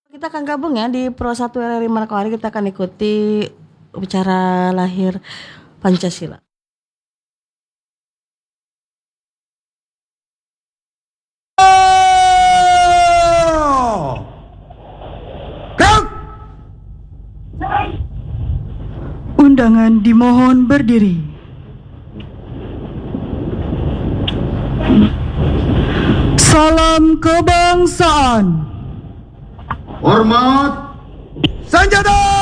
Kita akan gabung ya di Pro 1 RRI Manokwari, kita akan ikuti upacara lahir Pancasila. Undangan dimohon berdiri. Salam kebangsaan. Hormat. Senjata!